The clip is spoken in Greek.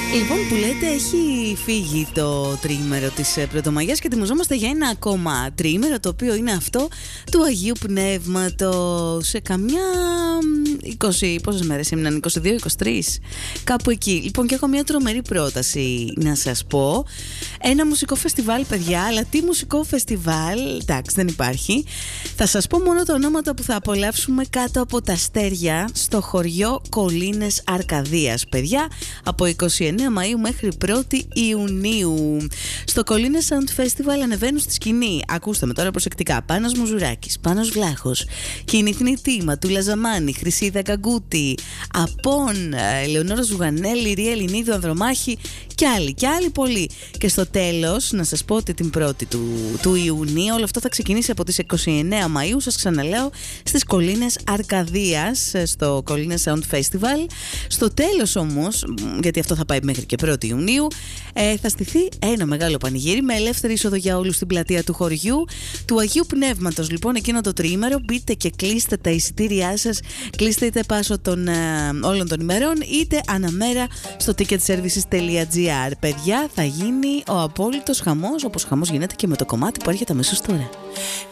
Λοιπόν, που λέτε, έχει φύγει το τριήμερο της Πρωτομαγιάς και ετοιμαζόμαστε για ένα ακόμα τριήμερο, το οποίο είναι αυτό του Αγίου Πνεύματος. Σε καμιά 20, πόσες μέρες έμειναν, 22-23, κάπου εκεί. Λοιπόν, και έχω μια τρομερή πρόταση να σας πω. Ένα μουσικό φεστιβάλ, παιδιά, αλλά τι μουσικό φεστιβάλ, εντάξει, δεν υπάρχει. Θα σας πω μόνο τα ονόματα που θα απολαύσουμε κάτω από τα αστέρια στο χωριό Κολίνες Αρκαδίας, παιδιά, από 29 Μαΐου μέχρι 1η Ιουνίου. Στο Κολίνες Sound Festival ανεβαίνουν στη σκηνή, ακούστε με τώρα προσεκτικά, Πάνος Μουζουράκης, Πάνος Βλάχος, Κινητνητή, Ματούλα Ζαμάνη, Χρυσίδα Καγκούτη, Απών, Λεωνόρα Ζουγανέλη, Ρία Ελληνίδου, Ανδρομάχη και άλλοι πολλοί. Και στο τέλος, να σας πω ότι την 1η του Ιουνίου, όλο αυτό θα ξεκινήσει από τις 29 Μαΐου, σας ξαναλέω, στις Κολίνες Αρκαδίας, στο Κολίνες Sound Festival. Στο τέλος όμως, γιατί αυτό θα πάει μέχρι και 1η Ιουνίου, θα στηθεί ένα μεγάλο πανηγύρι με ελεύθερη είσοδο για όλους στην πλατεία του χωριού του Αγίου Πνεύματος. Λοιπόν, εκείνο το τριήμερο μπείτε και κλείστε τα εισιτήριά σας, κλείστε είτε πάσο των όλων των ημερών, είτε αναμέρα στο ticketservices.gr. Παιδιά, θα γίνει ο απόλυτος χαμός, όπως χαμός γίνεται και με το κομμάτι που έρχεται αμέσως τώρα.